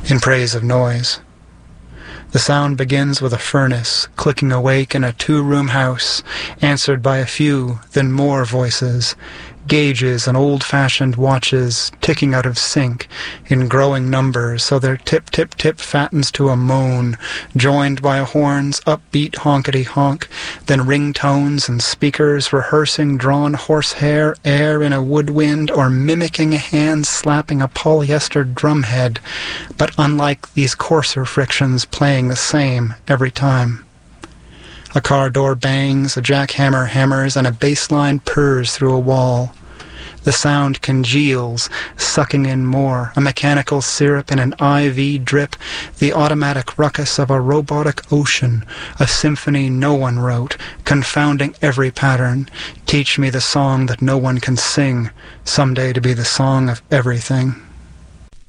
in praise of noise. The sound begins with a furnace clicking awake in a two-room house, answered by a few, then more voices, gauges and old-fashioned watches ticking out of sync in growing numbers so their tip-tip-tip fattens to a moan, joined by a horn's upbeat honkety-honk, then ringtones and speakers rehearsing drawn horsehair air in a woodwind or mimicking a hand slapping a polyester drumhead, but unlike these coarser frictions playing the same every time. A car door bangs, a jackhammer hammers, and a bass line purrs through a wall. The sound congeals, sucking in more, a mechanical syrup in an IV drip, the automatic ruckus of a robotic ocean, a symphony no one wrote, confounding every pattern. Teach me the song that no one can sing, someday to be the song of everything.